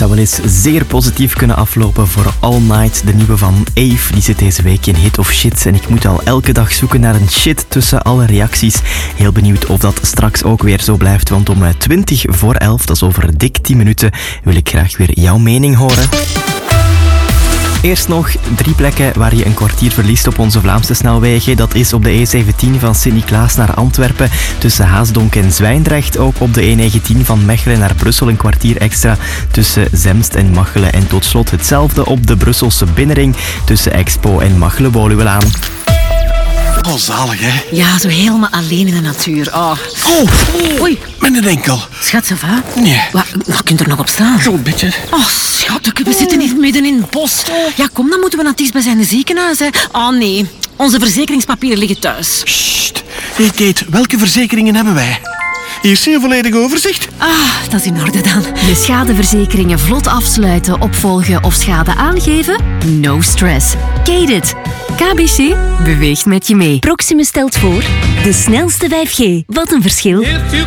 wel eens zeer positief kunnen aflopen voor All Night, de nieuwe van Ave. Die zit deze week in Hit of Shit en ik moet al elke dag zoeken naar een shit tussen alle reacties. Heel benieuwd of dat straks ook weer zo blijft, want om 11:20, dat is over dik 10 minuten, wil ik graag weer jouw mening horen. Eerst nog 3 plekken waar je een kwartier verliest op onze Vlaamse snelwegen. Dat is op de E17 van Sint-Niklaas naar Antwerpen tussen Haasdonk en Zwijndrecht. Ook op de E19 van Mechelen naar Brussel een kwartier extra tussen Zemst en Machelen. En tot slot hetzelfde op de Brusselse binnenring tussen Expo en Machelen-Woluwelaan. Oh, zalig, hè? Ja, zo helemaal alleen in de natuur. Oh. Oei. Met een enkel. Schat, ça va? Nee. Wat kunt er nog op staan? Zo'n beetje. Oh, schatje, we zitten hier midden in het bos. Ja, kom, dan moeten we naar het dichtstbijzijnde ziekenhuis, hè. Oh, nee. Onze verzekeringspapieren liggen thuis. Sst. Hey, Kate, welke verzekeringen hebben wij? Hier zie je een volledig overzicht. Dat is in orde dan. Je schadeverzekeringen vlot afsluiten, opvolgen of schade aangeven? No stress. Kate it. KBC beweegt met je mee. Proximus stelt voor de snelste 5G. Wat een verschil.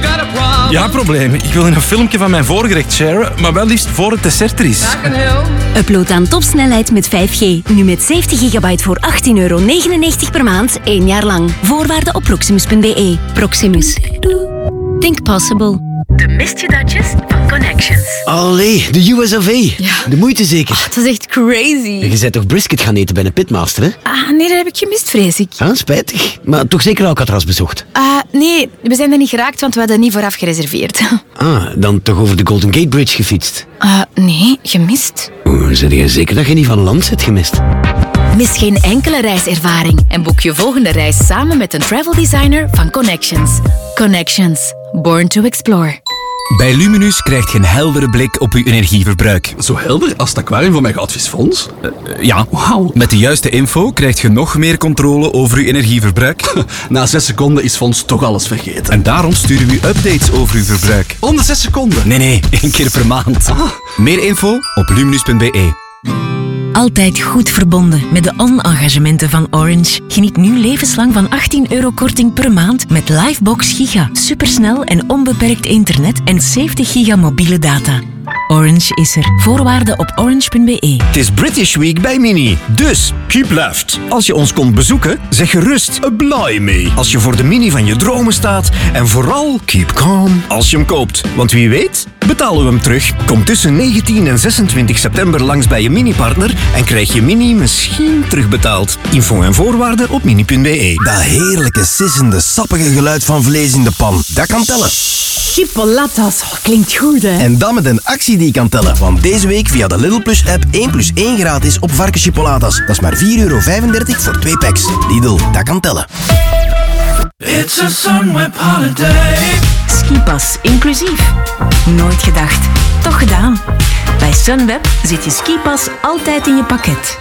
Ja, probleem. Ik wil een filmpje van mijn voorgerecht sharen, maar wel liefst voor het dessert er is. Upload aan topsnelheid met 5G. Nu met 70 gigabyte voor €18,99 per maand, 1 jaar lang. Voorwaarden op proximus.be. Proximus. Think possible. De mistje-datjes van Connections. Allee, de US of A. Ja. De moeite zeker. Dat is echt crazy. Je bent toch brisket gaan eten bij een pitmaster, hè? Nee, dat heb ik gemist, vrees ik. Spijtig. Maar toch zeker Alcatraz bezocht. Nee, we zijn er niet geraakt, want we hadden niet vooraf gereserveerd. Dan toch over de Golden Gate Bridge gefietst. Nee, gemist. Zeg je zeker dat je niet van land zit gemist? Mis geen enkele reiservaring en boek je volgende reis samen met een travel designer van Connections. Connections. Born to explore. Bij Luminus krijg je een heldere blik op je energieverbruik. Zo helder als het aquarium van mijn goudvisfonds? Ja, Wauw. met de juiste info krijg je nog meer controle over je energieverbruik. Na 6 seconden is Fons toch alles vergeten. En daarom sturen we u updates over uw verbruik. Om de 6 seconden? Nee, 1 keer per maand. Meer info op luminus.be. Altijd goed verbonden met de on-engagementen van Orange. Geniet nu levenslang van €18 korting per maand met Livebox Giga. Supersnel en onbeperkt internet en 70 giga mobiele data. Orange is er. Voorwaarden op orange.be. Het is British Week bij Mini. Dus, keep left. Als je ons komt bezoeken, zeg gerust blij mee. Als je voor de Mini van je dromen staat. En vooral, keep calm als je hem koopt. Want wie weet, betalen we hem terug. Kom tussen 19 en 26 september langs bij je Mini-partner en krijg je Mini misschien terugbetaald. Info en voorwaarden op mini.be. Dat heerlijke, sissende, sappige geluid van vlees in de pan. Dat kan tellen. Chipolatas, klinkt goed, hè? En dan met een actie die kan tellen. Want deze week via de Lidl Plus app 1+1 gratis op varkenschipolatas. Dat is maar €4,35 voor 2 packs. Lidl, dat kan tellen. It's a Sunweb holiday. Skipas inclusief. Nooit gedacht. Toch gedaan. Bij Sunweb zit je skipas altijd in je pakket.